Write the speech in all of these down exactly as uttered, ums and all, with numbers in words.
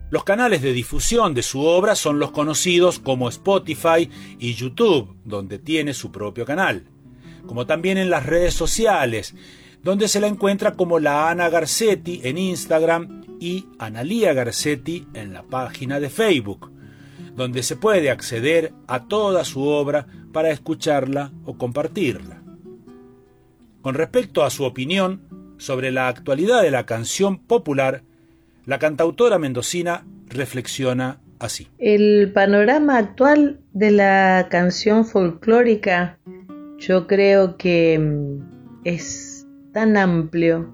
Los canales de difusión de su obra son los conocidos como Spotify y YouTube, donde tiene su propio canal, como también en las redes sociales, donde se la encuentra como la Ana Garcetti en Instagram y Analía Garcetti en la página de Facebook, donde se puede acceder a toda su obra para escucharla o compartirla. Con respecto a su opinión sobre la actualidad de la canción popular, la cantautora mendocina reflexiona así. El panorama actual de la canción folclórica, yo creo que es tan amplio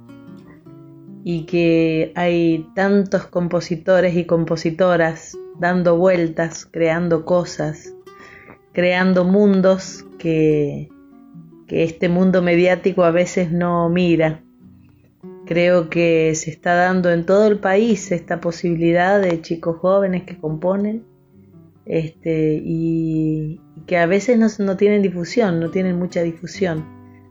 y que hay tantos compositores y compositoras dando vueltas, creando cosas, creando mundos que, que este mundo mediático a veces no mira. Creo que se está dando en todo el país esta posibilidad de chicos jóvenes que componen este, y, y que a veces no, no tienen difusión, no tienen mucha difusión,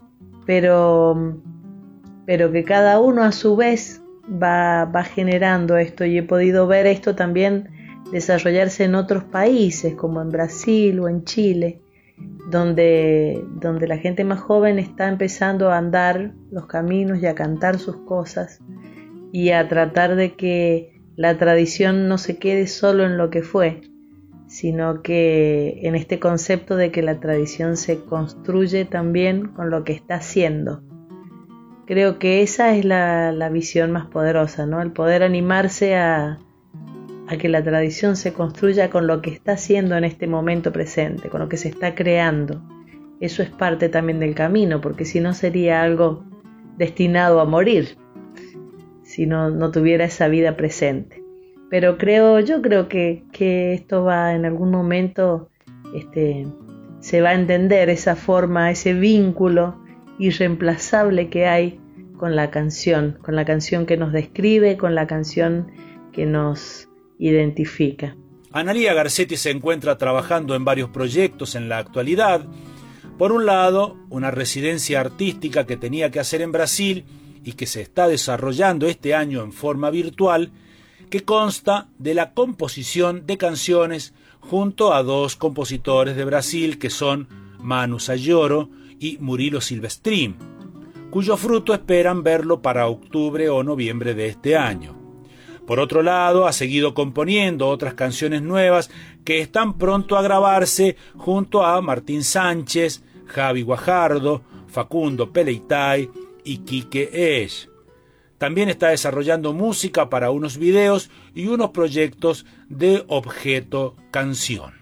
pero, pero que cada uno a su vez va, va generando esto, y he podido ver esto también desarrollarse en otros países como en Brasil o en Chile, donde, donde la gente más joven está empezando a andar los caminos y a cantar sus cosas y a tratar de que la tradición no se quede solo en lo que fue, sino que en este concepto de que la tradición se construye también con lo que está haciendo. Creo que esa es la, la visión más poderosa, ¿no? El poder animarse a a que la tradición se construya con lo que está haciendo en este momento presente, con lo que se está creando. Eso es parte también del camino, porque si no sería algo destinado a morir, si no, no tuviera esa vida presente. Pero creo, yo creo que, que esto va en algún momento, este, se va a entender esa forma, ese vínculo irreemplazable que hay con la canción, con la canción que nos describe, con la canción que nos identifica. Analía Garcetti se encuentra trabajando en varios proyectos en la actualidad. Por un lado, una residencia artística que tenía que hacer en Brasil y que se está desarrollando este año en forma virtual, que consta de la composición de canciones junto a dos compositores de Brasil que son Manu Sayoro y Murilo Silvestrin, cuyo fruto esperan verlo para octubre o noviembre de este año. Por otro lado, ha seguido componiendo otras canciones nuevas que están pronto a grabarse junto a Martín Sánchez, Javi Guajardo, Facundo Peleitay y Quique Esch. También está desarrollando música para unos videos y unos proyectos de objeto canción.